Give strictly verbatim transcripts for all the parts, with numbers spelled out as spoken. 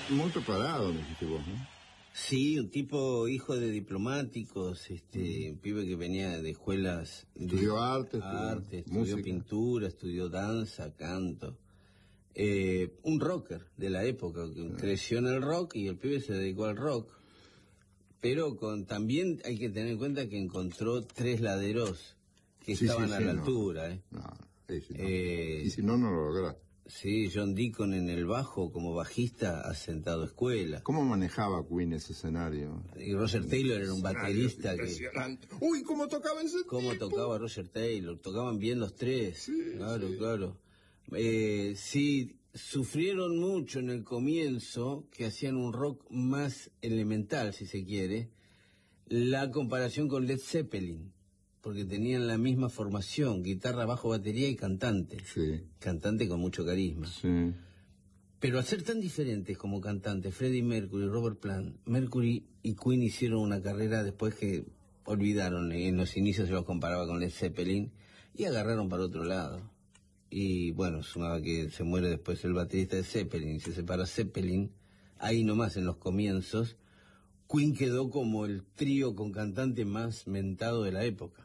muy preparado, me dijiste vos, ¿no? Sí, un tipo hijo de diplomáticos, este, un pibe que venía de escuelas... de Estudió arte, estudió arte, estudió música. pintura, estudió danza, canto. Eh, un rocker de la época, que Sí. creció en el rock y el pibe se dedicó al rock. Pero con también hay que tener en cuenta que encontró tres laderos que Sí, estaban sí, a sí, la no. altura, ¿eh? No, sí, sí, no. Eh, Y si no, no lo lográs. Sí, John Deacon en el bajo como bajista ha sentado escuela. ¿Cómo manejaba Queen ese escenario? Y Roger Taylor era un baterista que... Impresionante. Uy, ¿cómo tocaba ese ¿Cómo tipo? tocaba Roger Taylor? Tocaban bien los tres. Sí, claro, sí. claro. Eh, sí, sufrieron mucho en el comienzo, que hacían un rock más elemental, si se quiere, la comparación con Led Zeppelin, porque tenían la misma formación, guitarra, bajo, batería y cantante. Sí. Cantante con mucho carisma. Sí. Pero al ser tan diferentes como cantantes, Freddie Mercury y Robert Plant, Mercury y Queen hicieron una carrera después que olvidaron, en los inicios se los comparaba con Led Zeppelin, y agarraron para otro lado. Y bueno, sumaba que se muere después el baterista de Zeppelin, y se separa Zeppelin, ahí nomás en los comienzos, Queen quedó como el trío con cantante más mentado de la época.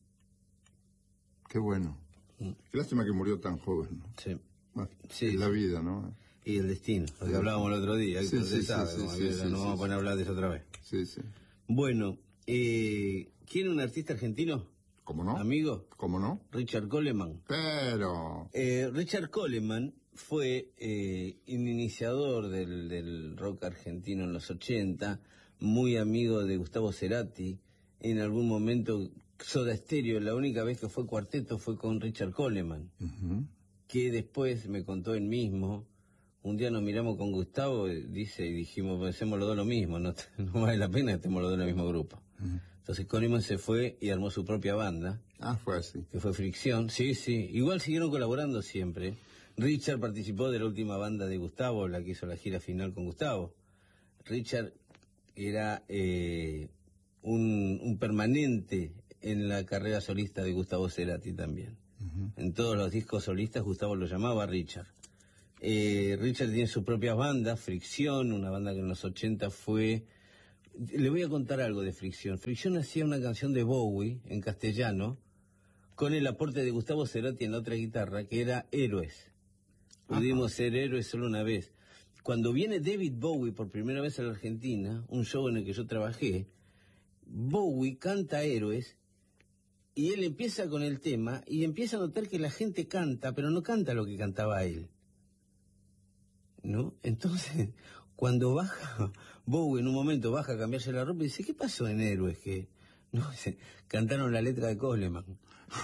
Qué bueno. Mm. Qué lástima que murió tan joven, ¿no? Sí. Bueno, Sí, es sí. la vida, ¿no? Y el destino, lo que hablábamos el otro día, Sí, Héctor, sí, usted sí, sabe, sí, como sí, que sí, no sí, vamos a sí. poner a hablar de eso otra vez. Sí, sí. Bueno, eh, ¿quiere un artista argentino? ¿Cómo no? ¿Amigo? ¿Cómo no? Richard Coleman. Pero... Eh, Richard Coleman fue eh, un iniciador del, del rock argentino en los ochenta, muy amigo de Gustavo Cerati. En algún momento, Soda Stereo, la única vez que fue cuarteto fue con Richard Coleman, Uh-huh. que después me contó él mismo. Un día nos miramos con Gustavo, eh, dice, y dijimos, pensemos los dos lo mismo, no, no vale la pena que estemos los dos en el mismo grupo. Uh-huh. Entonces Coleman se fue y armó su propia banda, Ah, fue así. que fue Fricción. Sí, sí, igual siguieron colaborando siempre. Richard participó de la última banda de Gustavo, la que hizo la gira final con Gustavo. Richard era eh, un, un permanente en la carrera solista de Gustavo Cerati también. Uh-huh. En todos los discos solistas Gustavo lo llamaba Richard. Eh, Richard tiene su propia banda, Fricción, una banda que en los ochenta fue... Le voy a contar algo de Fricción. Fricción hacía una canción de Bowie en castellano con el aporte de Gustavo Cerati en la otra guitarra, que era Héroes. Pudimos ser héroes solo una vez. Cuando viene David Bowie por primera vez a la Argentina, un show en el que yo trabajé, Bowie canta Héroes y él empieza con el tema y empieza a notar que la gente canta, pero no canta lo que cantaba él, ¿no? Entonces, cuando baja Bowie en un momento, baja a cambiarse la ropa y dice, ¿qué pasó en Héroes? Que no, dice, cantaron la letra de Coleman.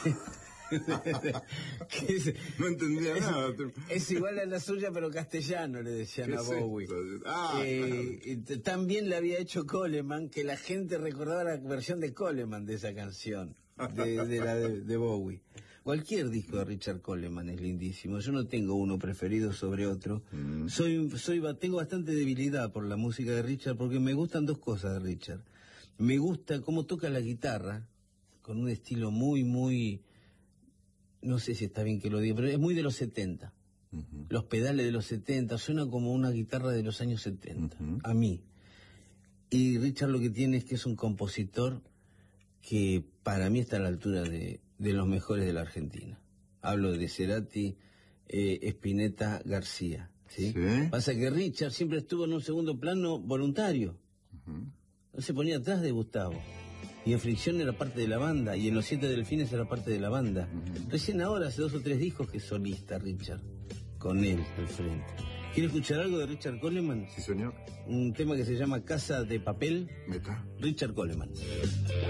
Que es, No entendía es, nada. es igual a la suya, pero castellano, le decían ¿Qué a es Bowie. esto? Ah, eh, y t- también le había hecho Coleman, que la gente recordaba la versión de Coleman de esa canción, de, de la de, de Bowie. Cualquier disco de Richard Coleman es lindísimo. Yo no tengo uno preferido sobre otro. Mm. Soy, soy, tengo bastante debilidad por la música de Richard, porque me gustan dos cosas de Richard. Me gusta cómo toca la guitarra, con un estilo muy, muy... No sé si está bien que lo diga, pero es muy de los setenta. Uh-huh. Los pedales de los setenta, suena como una guitarra de los años setenta, Uh-huh. a mí. Y Richard lo que tiene es que es un compositor que para mí está a la altura de, de los mejores de la Argentina. Hablo de Cerati, eh, Spinetta, García, ¿sí? Sí. Pasa que Richard siempre estuvo en un segundo plano voluntario. Uh-huh. No se ponía atrás de Gustavo. Y en Fricción era parte de la banda, y en Los Siete Delfines era parte de la banda. Uh-huh. Recién ahora, hace dos o tres discos que es solista Richard, con él al frente. ¿Quiere escuchar algo de Richard Coleman? Sí, señor. Un tema que se llama Casa de Papel, Meta. Richard Coleman.